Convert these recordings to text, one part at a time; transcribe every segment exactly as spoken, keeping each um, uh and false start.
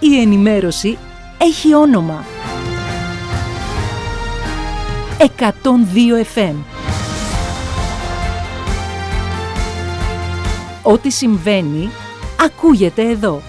Η ενημέρωση έχει όνομα. εκατόν δύο εφ εμ. Ό,τι συμβαίνει, ακούγεται εδώ.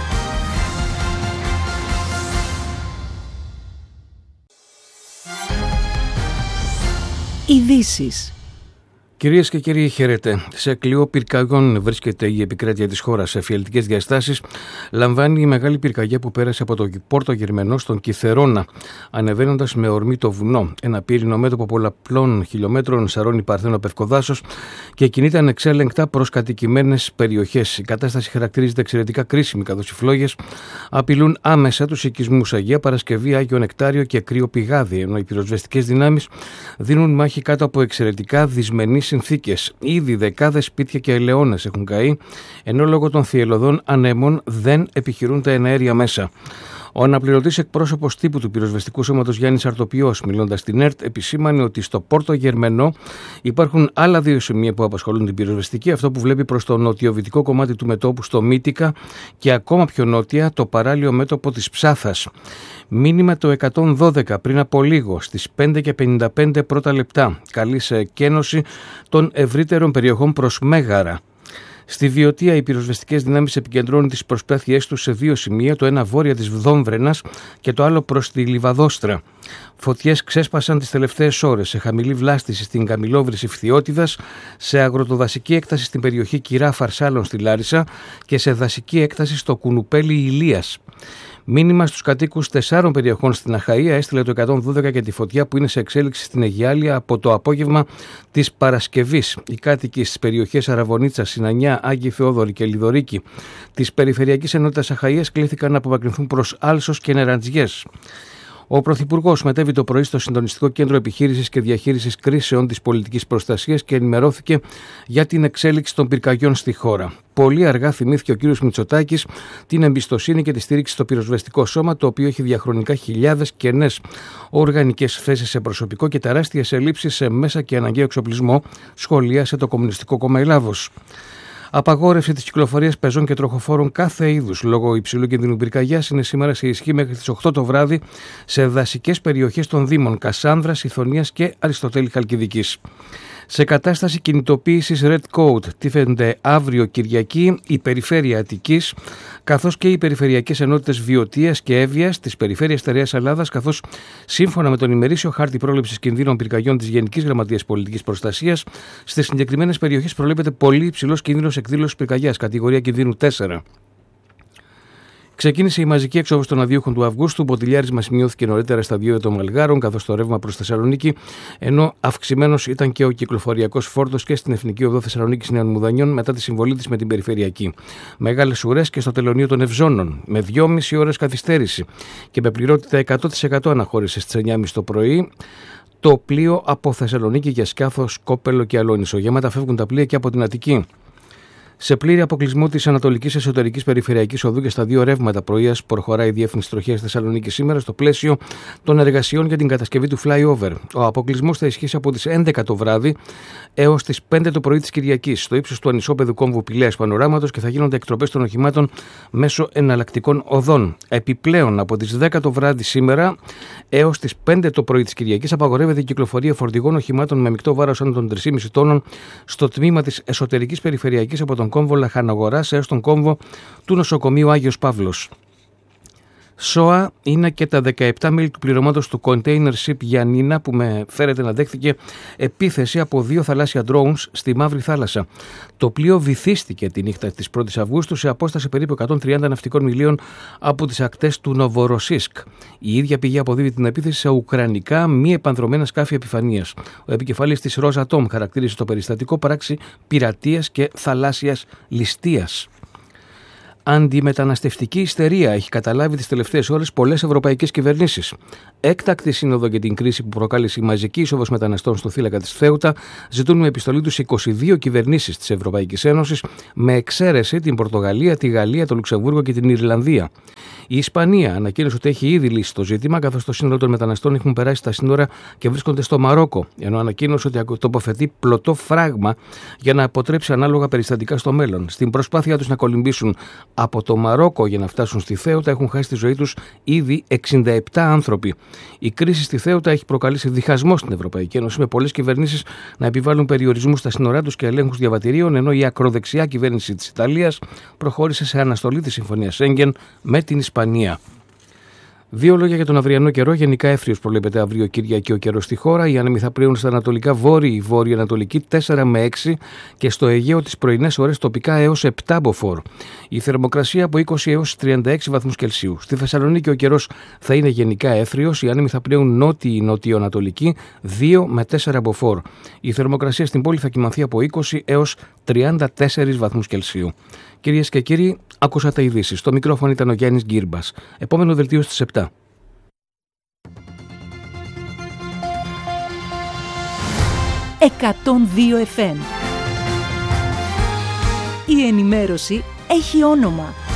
Ειδήσεις. Κυρίες και κύριοι, χαίρετε. Σε κλειό πυρκαγιών βρίσκεται η επικράτεια της χώρας. Σε φιαλτικές διαστάσεις λαμβάνει η μεγάλη πυρκαγιά που πέρασε από το Πόρτο Γερμενό στον Κιθερώνα, ανεβαίνοντας με ορμή το βουνό. Ένα πύρινο μέτωπο πολλαπλών χιλιόμετρων σαρώνει παρθένο πευκοδάσος και κινείται ανεξέλεγκτα προς κατοικημένες περιοχές. Η κατάσταση χαρακτηρίζεται εξαιρετικά κρίσιμη, καθώς οι φλόγες απειλούν άμεσα τους οικισμούς Αγία Παρασκευή, Άγιο Νεκτάριο και Κρύο Πηγάδι, ενώ οι πυροσβεστικές δυνάμεις δίνουν μάχη κάτω από εξαιρετικά δυσμενείς συνθήκες. Ήδη δεκάδες σπίτια και ελαιώνες έχουν καεί, ενώ λόγω των θυελλωδών ανέμων δεν επιχειρούν τα εναέρια μέσα. Ο αναπληρωτής εκπρόσωπος τύπου του πυροσβεστικού σώματος Γιάννης Αρτοπιός, μιλώντας στην ΕΡΤ, επισήμανε ότι στο Πόρτο Γερμενό υπάρχουν άλλα δύο σημεία που απασχολούν την πυροσβεστική, αυτό που βλέπει προς το νοτιοβυτικό κομμάτι του μετώπου στο Μύτικα και ακόμα πιο νότια το παράλιο μέτωπο της Ψάθας. Μήνυμα το εκατόν δώδεκα πριν από λίγο στις πέντε και πενήντα πέντε πρώτα λεπτά. Καλεί σε εκένωση των ευρύτερων περιοχών προς Μέγαρα. Στη Βιωτία, οι πυροσβεστικές δυνάμεις επικεντρώνουν τις προσπάθειές τους σε δύο σημεία, το ένα βόρεια της Βδόμβρενας και το άλλο προς τη Λιβαδόστρα. Φωτιές ξέσπασαν τις τελευταίες ώρες σε χαμηλή βλάστηση στην Καμιλόβρηση Φθιώτιδας, σε αγροτοδασική έκταση στην περιοχή Κυρά Φαρσάλων στη Λάρισα και σε δασική έκταση στο Κουνουπέλι Ηλίας. Μήνυμα στους κατοίκους τεσσάρων περιοχών στην Αχαΐα έστειλε το εκατόν δώδεκα για τη φωτιά που είναι σε εξέλιξη στην Αιγιάλια από το απόγευμα της Παρασκευής. Οι κάτοικοι στις περιοχές Αραβωνίτσα, Συνανιά, Άγιοι Θεόδωρη και Λιδωρίκη της Περιφερειακής Ενότητας Αχαΐας κλήθηκαν να απομακρυνθούν προς Άλσος και Νεραντζιές. Ο Πρωθυπουργός μετέβη το πρωί στο Συντονιστικό Κέντρο Επιχείρησης και Διαχείρισης Κρίσεων της Πολιτικής Προστασίας και ενημερώθηκε για την εξέλιξη των πυρκαγιών στη χώρα. Πολύ αργά θυμήθηκε ο κ. Μητσοτάκης την εμπιστοσύνη και τη στήριξη στο πυροσβεστικό σώμα, το οποίο έχει διαχρονικά χιλιάδες κενές οργανικές θέσεις σε προσωπικό και τεράστιες ελλείψεις σε μέσα και αναγκαίο εξοπλισμό, σχολίασε το Κομμουνιστικό Κόμμα Ελλάδος. Απαγόρευση της κυκλοφορίας πεζών και τροχοφόρων κάθε είδους λόγω υψηλού κινδύνου πυρκαγιάς είναι σήμερα σε ισχύ μέχρι τις οκτώ το βράδυ σε δασικές περιοχές των Δήμων Κασάνδρας, Ιθωνίας και Αριστοτέλη Χαλκιδικής. Σε κατάσταση κινητοποίησης Red Code τίθενται αύριο Κυριακή η Περιφέρεια Αττικής, καθώς και οι περιφερειακές ενότητες Βιωτίας και Εύβοιας της Περιφέρειας Στερεάς Ελλάδας, καθώς σύμφωνα με τον ημερήσιο χάρτη πρόληψης κινδύνων πυρκαγιών της Γενικής Γραμματείας Πολιτικής Προστασίας, στις συγκεκριμένες περιοχές προβλέπεται πολύ υψηλός κίνδυνος εκδήλωσης πυρκαγιάς, κατηγορία κινδύνου τέσσερα. Ξεκίνησε η μαζική έξοδος των αδειούχων του Αυγούστου. Μποτιλιάρισμα σημειώθηκε νωρίτερα στα δύο των Μαλγάρων, καθώς το ρεύμα προς Θεσσαλονίκη, ενώ αυξημένος ήταν και ο κυκλοφοριακός φόρτος και στην Εθνική Οδό Θεσσαλονίκης Νέων Μουδανιών μετά τη συμβολή της με την Περιφερειακή. Μεγάλες ουρές και στο τελωνείο των Ευζώνων, με δυόμιση ώρες καθυστέρηση και με πληρότητα εκατό τοις εκατό αναχώρησε στις εννιά και μισή το πρωί. Το πλοίο από Θεσσαλονίκη για Σκάφος, Κόπελο και Αλόνισο. Γεμάτα φεύγουν τα πλοία και από την Αττική. Σε πλήρη αποκλεισμό της Ανατολικής Εσωτερικής Περιφερειακής Οδού και στα δύο ρεύματα πρωίας προχωράει η Διεύθυνση Τροχέας Θεσσαλονίκη σήμερα στο πλαίσιο των εργασιών για την κατασκευή του flyover. Ο αποκλεισμός θα ισχύσει από τις έντεκα το βράδυ έως τις πέντε το πρωί της Κυριακής στο ύψος του ανισόπεδου κόμβου Πηλαίας Πανοράματος και θα γίνονται εκτροπές των οχημάτων μέσω εναλλακτικών οδών. Επιπλέον, από τις δέκα το βράδυ σήμερα έως τις πέντε το πρωί της Κυριακής απαγορεύεται η κυκλοφορία φορτηγών οχημάτων με μεικτό βάρος άνω των τρία κόμμα πέντε τόνων στο τμήμα της Εσωτερικής Περιφερειακής από τον κόμβο Λαχαναγοράς έως τον κόμβο του νοσοκομείου Άγιος Παύλος. ΣΟΑ είναι και τα δεκαεπτά μέλη του πληρωμάτος του container ship Γιαννίνα που με φέρεται να δέχθηκε επίθεση από δύο θαλάσσια drones στη Μαύρη Θάλασσα. Το πλοίο βυθίστηκε τη νύχτα της πρώτης Αυγούστου σε απόσταση περίπου εκατόν τριάντα ναυτικών μιλίων από τις ακτές του Νοβοροσίσκ. Η ίδια πηγή αποδίδει την επίθεση σε ουκρανικά μη επανδρωμένα σκάφη επιφανείας. Ο επικεφαλής της Rosatom χαρακτήρισε το περιστατικό πράξη πειρατείας και θαλάσσιας ληστείας. Αντιμεταναστευτική ιστερία έχει καταλάβει τις τελευταίες ώρες πολλές ευρωπαϊκές κυβερνήσεις. Έκτακτη σύνοδο για την κρίση που προκάλεσε η μαζική είσοδος μεταναστών στο θύλακα της Θέουτα ζητούν με επιστολή τους είκοσι δύο κυβερνήσεις της Ευρωπαϊκής Ένωσης, με εξαίρεση την Πορτογαλία, τη Γαλλία, το Λουξεμβούργο και την Ιρλανδία. Η Ισπανία ανακοίνωσε ότι έχει ήδη λύσει το ζήτημα, καθώς το σύνολο των μεταναστών έχουν περάσει τα σύνορα και βρίσκονται στο Μαρόκο, ενώ ανακοίνωσε ότι τοποθετεί πλωτό φράγμα για να αποτρέψει ανάλογα περιστατικά στο μέλλον. Στην προσπάθειά τους να κολυμπήσουν από το Μαρόκο για να φτάσουν στη Θέοτα έχουν χάσει τη ζωή τους ήδη εξήντα επτά άνθρωποι. Η κρίση στη Θέοτα έχει προκαλέσει διχασμό στην Ευρωπαϊκή Ένωση, με πολλές κυβερνήσεις να επιβάλλουν περιορισμούς στα σύνορά τους και ελέγχους διαβατηρίων, ενώ η ακροδεξιά κυβέρνηση της Ιταλίας προχώρησε σε αναστολή της Συμφωνίας Σέγγεν με την Ισπανία. Δύο λόγια για τον αυριανό καιρό. Γενικά εύθριος προβλέπεται αύριο Κυριακή ο καιρός στη χώρα. Οι άνεμοι θα πλέουν στα ανατολικά βόρειοι, βόρειο-ανατολική τέσσερα με έξι και στο Αιγαίο τις πρωινές ώρες τοπικά έως επτά μποφόρ. Η θερμοκρασία από είκοσι έως τριάντα έξι βαθμούς Κελσίου. Στη Θεσσαλονίκη ο καιρός θα είναι γενικά εύθριος. Οι άνεμοι θα πλέουν νότιοι-νοτιοανατολική δύο με τέσσερα μποφόρ. Η θερμοκρασία στην πόλη θα κυμανθεί από είκοσι έως τριάντα τέσσερα βαθμούς Κελσίου. Κυρίες και κύριοι, ακούσατε ειδήσεις. Στο μικρόφωνο ήταν ο Γιάννης Γκύρμπας. Επόμενο δελτίο στις επτά. εκατόν δύο εφ εμ. Η ενημέρωση έχει όνομα.